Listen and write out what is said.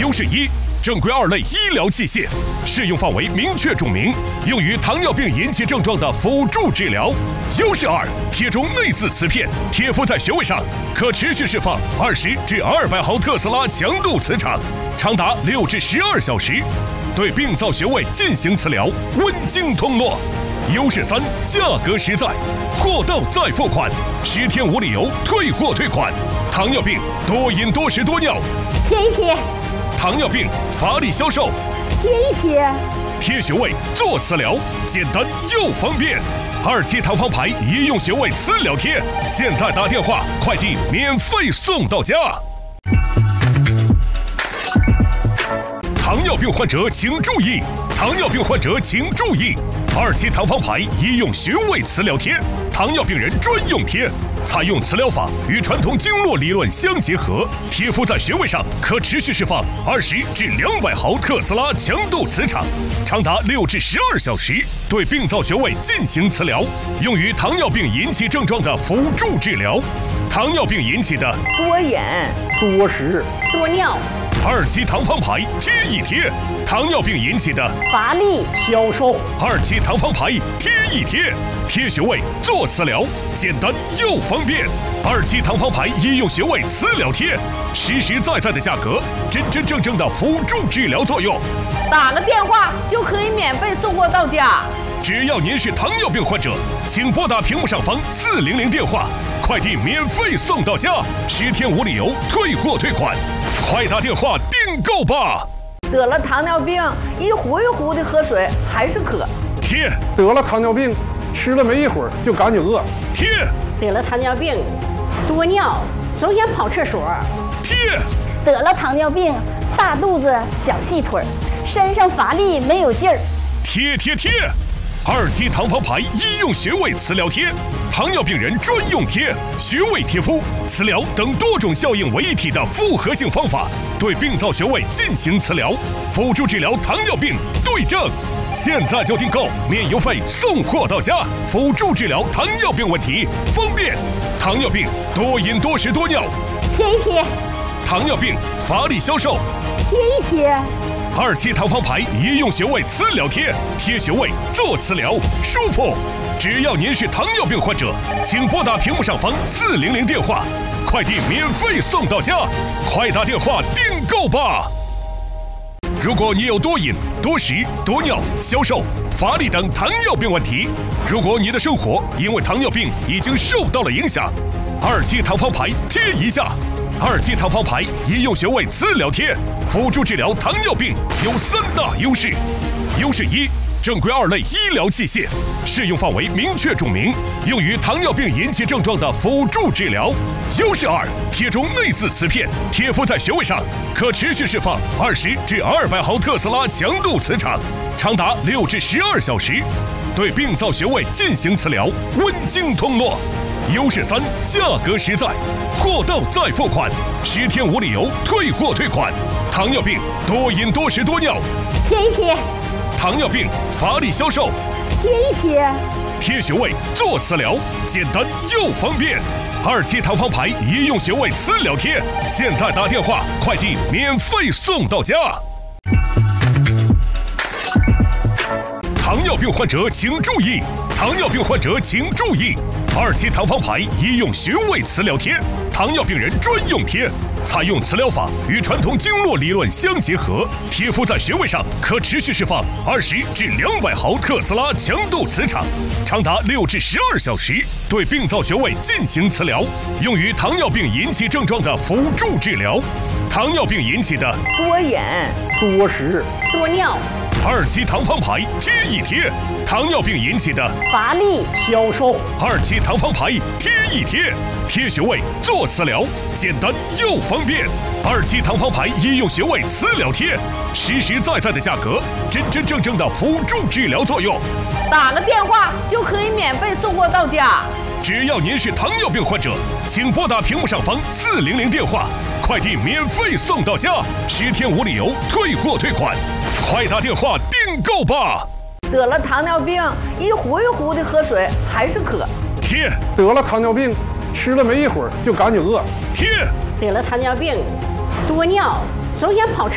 优势一，正规2类医疗器械，适用范围明确注明，用于糖尿病引起症状的辅助治疗。优势2，贴中内眦磁片，贴敷在穴位上，可持续释放20至200毫特斯拉强度磁场，长达6至12小时，对病灶穴位进行磁疗，温经通络。优势3，价格实在，货到再付款，10天无理由退货退款。糖尿病多饮多食多尿， 贴一贴； 糖尿病乏力消瘦， 贴一贴； 贴穴位做磁疗，简单又方便。27堂方牌医用穴位磁疗贴，现在打电话，快递免费送到家。糖尿病患者请注意！糖尿病患者请注意！27堂方牌医用穴位磁疗贴，糖尿病人专用贴，采用磁疗法与传统经络理论相结合，贴敷在穴位上，可持续释放20至200毫特斯拉强度磁场，长达6至12小时，对病灶穴位进行磁疗，用于糖尿病引起症状的辅助治疗。糖尿病引起的多饮、 多食、 多尿、 27堂方牌贴一贴，糖尿病引起的乏力、 消瘦。 27堂方牌贴一贴，贴穴位做磁疗，简单又方便。27堂方牌医用穴位磁疗贴，实实在在的价格，真真正正的辅助治疗作用。 打个电话就可以免费送货到家。 只要您是糖尿病患者，请拨打屏幕上方400电话，快递免费送到家，10天无理由退货退款，快打电话订购吧！ 得了糖尿病，一壶一壶的喝水还是渴。 贴， 得了糖尿病，吃了没一会儿就感觉饿。 贴， 得了糖尿病，多尿，总想跑厕所。 贴， 得了糖尿病，大肚子小细腿，身上乏力没有劲儿。 贴贴贴！27堂方牌医用穴位磁疗贴，糖尿病人专用贴，穴位贴敷、磁疗等多种效应为一体的复合性方法，对病灶穴位进行磁疗，辅助治疗糖尿病对症。现在就订购，免邮费送货到家，辅助治疗糖尿病问题，方便。糖尿病多饮多食多尿， 贴一贴； 糖尿病乏力消瘦， 贴一贴。 27堂方牌医用穴位磁疗贴，贴穴位做磁疗，舒服。只要您是糖尿病患者，请拨打屏幕上方400电话，快递免费送到家，快打电话订购吧！如果你有多饮、多食、多尿、消瘦、乏力等糖尿病问题，如果你的生活因为糖尿病已经受到了影响，27堂方牌贴一下。27堂方牌医用穴位磁疗贴，辅助治疗糖尿病有3大优势。优势1，正规2类医疗器械，适用范围明确注明，用于糖尿病引起症状的辅助治疗。优势2，贴中内眦磁片，贴敷在穴位上，可持续释放20至200毫特斯拉强度磁场，长达6至12小时，对病灶穴位进行磁疗，温经通络。优势3，价格实在，货到再付款，10天无理由退货退款。糖尿病多饮多食多尿， 贴一贴； 糖尿病乏力消瘦， 贴一贴； 贴穴位做磁疗，简单又方便。27堂方牌医用穴位磁疗贴，现在打电话，快递免费送到家。糖尿病患者请注意！糖尿病患者请注意！27堂方牌医用穴位磁疗贴，糖尿病人专用贴，采用磁疗法与传统经络理论相结合，贴敷在穴位上，可持续释放20至200毫特斯拉强度磁场，长达6至12小时，对病灶穴位进行磁疗，用于糖尿病引起症状的辅助治疗。糖尿病引起的多饮、 多食、 多尿 27堂方牌贴一贴，糖尿病引起的乏力、 消瘦。 27堂方牌贴一贴，贴穴位做磁疗，简单又方便。27堂方牌医用穴位磁疗贴，实实在在的价格，真真正正的辅助治疗作用。 打个电话就可以免费送货到家。 只要您是糖尿病患者，请拨打屏幕上方400电话，快递免费送到家，10天无理由退货退款，快打电话订购吧！ 得了糖尿病，一壶一壶的喝水还是渴。 贴， 得了糖尿病，吃了没一会儿就感觉饿。 贴， 得了糖尿病，多尿，总想跑厕所。